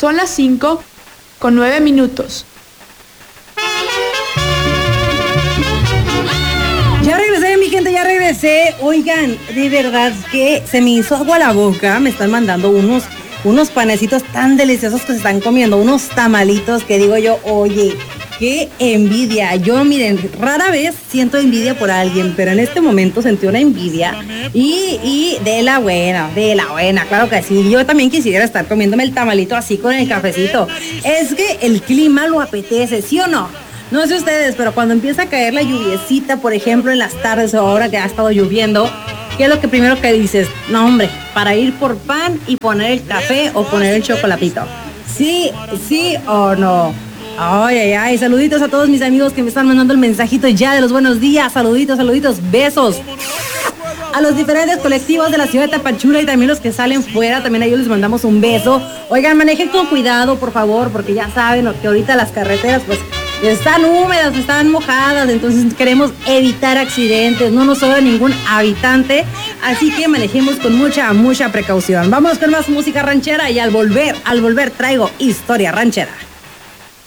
Son las 5:09. Ya regresé, mi gente, ya regresé. Oigan, de verdad que se me hizo agua la boca. Me están mandando unos panecitos tan deliciosos que se están comiendo, unos tamalitos que digo yo, oye, qué envidia. Yo, miren, rara vez siento envidia por alguien, pero en este momento sentí una envidia y de la buena, claro que sí. Yo también quisiera estar comiéndome el tamalito así con el cafecito. Es que el clima lo apetece, ¿sí o no? No sé ustedes, pero cuando empieza a caer la lluviecita, por ejemplo, en las tardes o ahora que ha estado lloviendo, ¿qué es lo que primero que dices? No, hombre, para ir por pan y poner el café o poner el chocolatito. Sí, sí o no. Ay, saluditos a todos mis amigos que me están mandando el mensajito ya de los buenos días. Saluditos, besos. A los diferentes colectivos de la ciudad de Tapachula y también los que salen fuera, también a ellos les mandamos un beso. Oigan, manejen con cuidado, por favor, porque ya saben que ahorita las carreteras, pues, están húmedas, están mojadas, entonces queremos evitar accidentes, no nos sobra ningún habitante, así que manejemos con mucha precaución. Vamos con más música ranchera y al volver traigo historia ranchera.